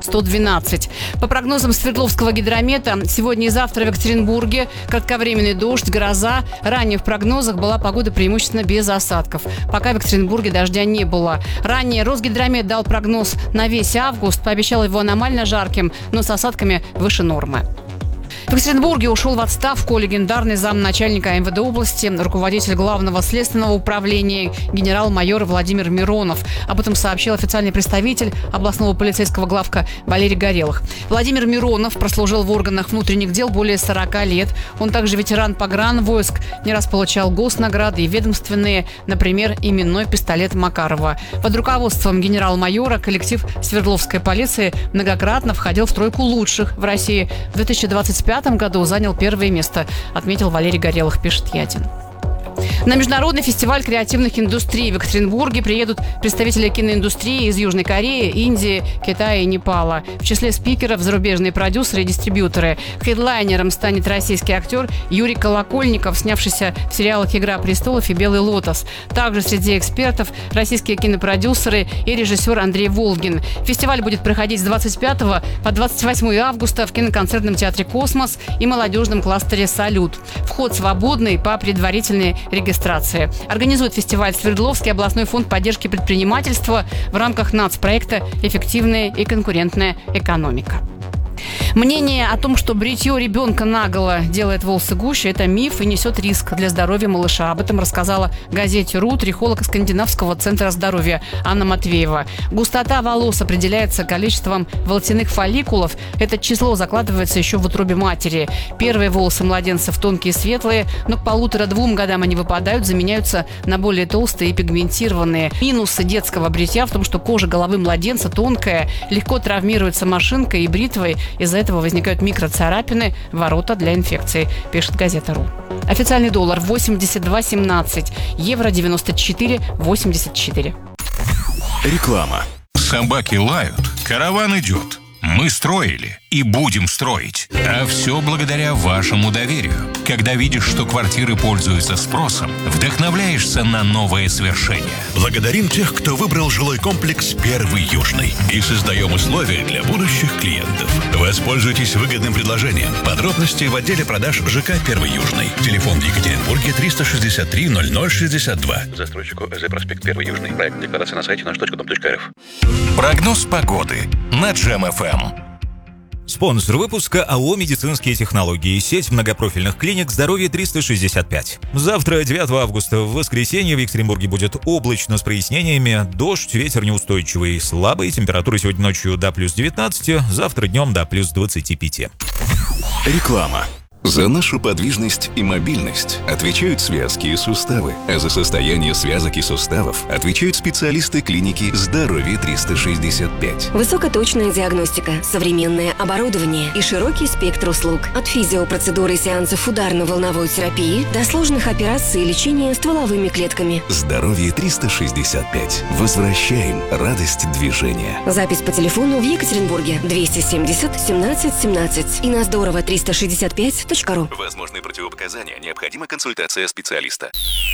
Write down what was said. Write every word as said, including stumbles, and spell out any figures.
сто двенадцать. По прогнозам Свердловского гидромета, сегодня и завтра в Екатеринбурге кратковременный дождь, гроза. Ранее в прогнозах была погода преимущественно без осадков. Пока в Екатеринбурге дождя не было. Ранее Росгидромет дал прогноз на весь август, пообещал его аномально жарким, но с осадками выше нормы. В Екатеринбурге ушел в отставку легендарный замначальника эм вэ дэ области, руководитель Главного следственного управления генерал-майор Владимир Миронов. Об этом сообщил официальный представитель областного полицейского главка Валерий Горелых. Владимир Миронов прослужил в органах внутренних дел более сорока лет. Он также ветеран погранвойск, не раз получал госнаграды и ведомственные, например, именной пистолет Макарова. Под руководством генерал-майора коллектив Свердловской полиции многократно входил в тройку лучших в России. В две тысячи двадцать пятом году занял первое место, отметил Валерий Горелых, пишет Ятин. На международный фестиваль креативных индустрий в Екатеринбурге приедут представители киноиндустрии из Южной Кореи, Индии, Китая и Непала. В числе спикеров зарубежные продюсеры и дистрибьюторы. Хедлайнером станет российский актер Юрий Колокольников, снявшийся в сериалах «Игра престолов» и «Белый лотос». Также среди экспертов российские кинопродюсеры и режиссер Андрей Волгин. Фестиваль будет проходить с двадцать пятого по двадцать восьмое августа в киноконцертном театре «Космос» и молодежном кластере «Салют». Вход свободный по предварительной регистрации. Организует фестиваль Свердловский областной фонд поддержки предпринимательства в рамках нацпроекта «Эффективная и конкурентная экономика». Мнение о том, что бритье ребенка наголо делает волосы гуще, это миф и несет риск для здоровья малыша. Об этом рассказала газете «Ру» трихолог Скандинавского центра здоровья Анна Матвеева. Густота волос определяется количеством волосяных фолликулов. Это число закладывается еще в утробе матери. Первые волосы младенцев тонкие и светлые, но к полутора-двум годам они выпадают, заменяются на более толстые и пигментированные. Минусы детского бритья в том, что кожа головы младенца тонкая, легко травмируется машинкой и бритвой. Из-за этого возникают микроцарапины, ворота для инфекции, пишет газета «Ру». Официальный доллар восемьдесят два семнадцать, евро девяносто четыре восемьдесят четыре. Реклама. Собаки лают, караван идет. Мы строили и будем строить. А все благодаря вашему доверию. Когда видишь, что квартиры пользуются спросом, вдохновляешься на новые свершения. Благодарим тех, кто выбрал жилой комплекс «Первый Южный». И создаем условия для будущих клиентов. Воспользуйтесь выгодным предложением. Подробности в отделе продаж ЖК «Первый Южный». Телефон в Екатеринбурге триста шестьдесят три ноль ноль шестьдесят два. Застройщику ЭЗ проспект Первый Южный. Проект декларации на сайте наш точка дом точка эр эф. Прогноз погоды на Джем эф эм. Спонсор выпуска АО «Медицинские технологии», сеть многопрофильных клиник «Здоровье триста шестьдесят пять». Завтра, девятого августа, в воскресенье в Екатеринбурге будет облачно с прояснениями, дождь, ветер неустойчивый, слабый, температура сегодня ночью до плюс девятнадцати, завтра днем до плюс двадцати пяти. Реклама. За нашу подвижность и мобильность отвечают связки и суставы, а за состояние связок и суставов отвечают специалисты клиники «Здоровье триста шестьдесят пять». Высокоточная диагностика, современное оборудование и широкий спектр услуг. От физиопроцедуры и сеансов ударно-волновой терапии до сложных операций и лечения стволовыми клетками. «Здоровье триста шестьдесят пять». Возвращаем радость движения. Запись по телефону в Екатеринбурге двести семьдесят семнадцать семнадцать и на здорово триста шестьдесят пять точка ру. Возможные противопоказания. Необходима консультация специалиста.